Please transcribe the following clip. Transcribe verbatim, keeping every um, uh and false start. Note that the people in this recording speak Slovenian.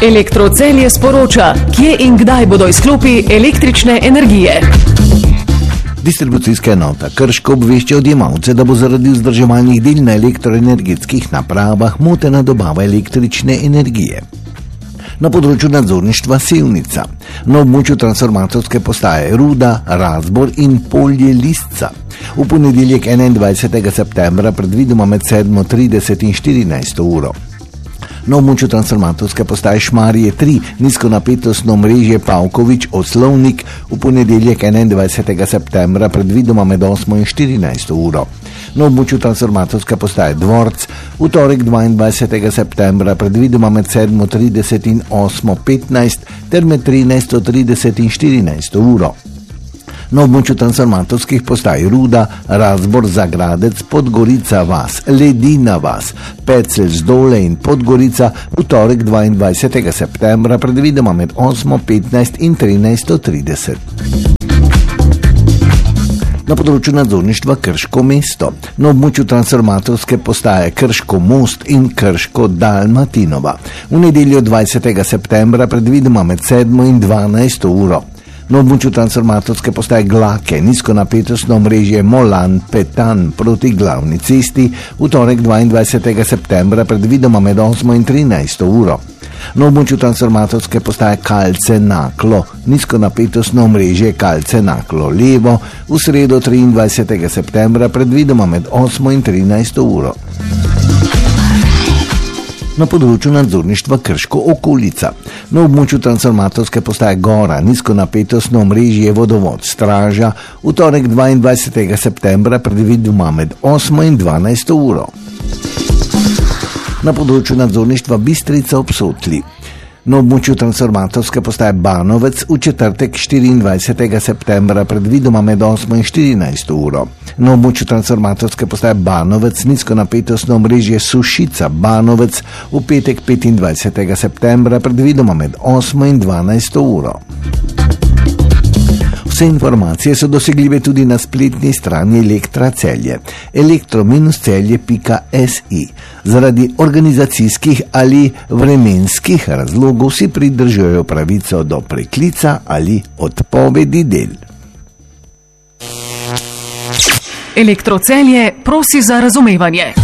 Elektrocelje sporoča, kje in kdaj bodo izklopi električne energije. Distribucijska enota Krško obvešča odjemalce, da bo zaradi vzdrževalnih del na elektroenergetskih napravah motena dobava električne energije. Na področju nadzorništva Sevnica, na območju transformatorske postaje Ruda, Razbor in Polje Listca. V ponedeljek enaindvajsetega septembra predvidoma med sedmo trideset in štirinajsto uro. Na območju transformatorske postaje Šmarje tri, nizkonapetostno omrežje Pavković Oslovnik v ponedeljek enaindvajsetega septembra predvidoma med osmo in štirinajsto uro. Na območju transformatorske postaje Dvorc v torek dvaindvajsetega septembra predvidoma med sedmo trideset in osmo petnajst ter med trinajsto trideset in štirinajsto uro. Na območju transformatorskih postaj Ruda, Razbor, Zagradec, Podgorica vas, Ledina vas, Pecelj, Zdole in Podgorica v torek dvaindvajsetega septembra predvidoma med osmo petnajst in trinajsto trideset. Na področju nadzorništva Krško mesto, na območju transformatorske postaje Krško most in Krško Dalmatinova v nedeljo dvajsetega septembra predvidoma med sedmo in dvanajsto uro. Na območju transformatorske postaje Glake, nizkonapetostno omrežje Molan Petan proti glavni cesti v torek dvaindvajsetega septembra predvidoma med osmo in trinajsto uro. Na območju transformatorske postaje Kalce Naklo, nizkonapetostno omrežje Kalce Naklo levo v sredo triindvajsetega septembra predvidoma med osmo in trinajsto uro. Na področju nadzorništva Krško okolica, na območju transformatorske postaje Gora, nizkonapetostno omrežje Vodovod Straža v torek dvaindvajsetega septembra predvidoma med osmo in dvanajsto uro. Na področju nadzorništva Bistrica ob Sotli, na območju transformatorske postaje Banovec v četrtek štiriindvajsetega septembra predvidoma med osmo in štirinajsto uro. Na območju transformatorske postaje Banovec nizkonapetostno omrežje Sušica Banovec v petek petindvajsetega septembra predvidoma med osmo in dvanajsto uro. Vse informacije so dosegljive tudi na spletni strani Elektra Celje, elektro celje pika si. Zaradi organizacijskih ali vremenskih razlogov si pridržujejo pravico do preklica ali odpovedi del. Elektrocelje prosi za razumevanje.